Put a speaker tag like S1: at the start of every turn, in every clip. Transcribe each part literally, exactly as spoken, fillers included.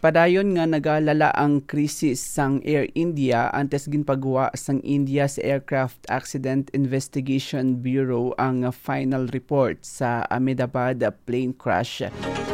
S1: Padayon nga nagalala ang krisis sang Air India antes ginpagawa sang India's Aircraft Accident Investigation Bureau ang final report sa Ahmedabad plane crash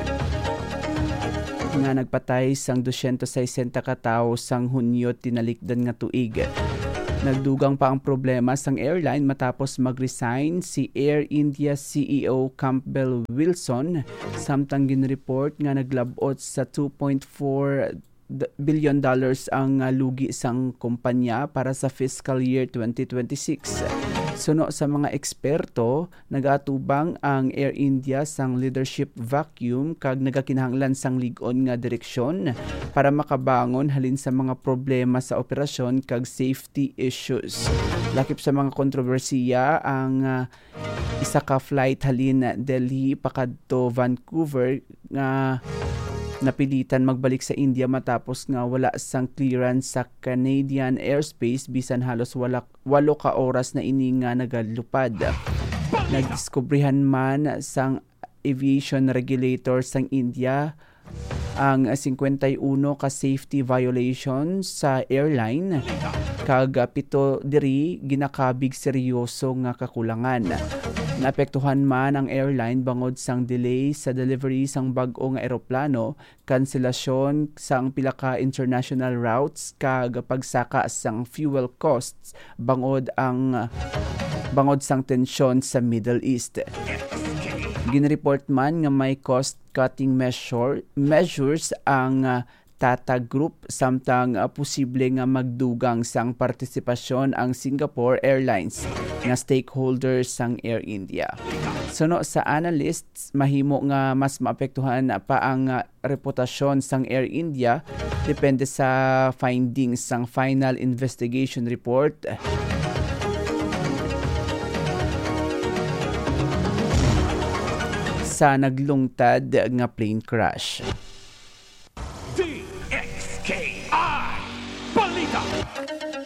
S1: nga nagpatay sang two hundred sixty ka tawo sang Hunyo tinalikdan nga tuig. Nagdugang pa ang problema sang airline matapos mag-resign si Air India C E O Campbell Wilson samtang ginreport nga naglabot sa two point four billion dollars ang lugi sang kumpanya para sa fiscal year twenty twenty-six. Suno sa mga eksperto, nagatubang ang Air India sang leadership vacuum kag nagakinahanglan sang lig-on nga direksyon para makabangon halin sa mga problema sa operasyon kag safety issues. Lakip sa mga kontrobersiya ang uh, isa ka flight halin Delhi pakadto Vancouver nga napilitan magbalik sa India matapos nga wala sang clearance sa Canadian airspace bisan halos wala, walo ka oras na ini nga nagalupad. Nagdiskubrihan man sang aviation regulator sang India ang fifty-one ka safety violation sa airline kag pito diri ginakabig seryoso nga kakulangan. Naapektuhan man ang airline bangod sang delay sa delivery sang bag-o nga eroplano, kanselasyon sang pila ka international routes kag pagsaka sang fuel costs bangod ang bangod sang tensyon sa Middle East. Ginreport man nga may cost-cutting measure, measures ang uh, Tata Group samtang uh, posible nga magdugang sang partisipasyon ang Singapore Airlines nga stakeholders sang Air India. Suno sa analysts, mahimo nga mas maapektuhan pa ang uh, reputasyon sang Air India depende sa findings sang final investigation report. Sa naglungtad nga plane crash.
S2: D X K I Balita!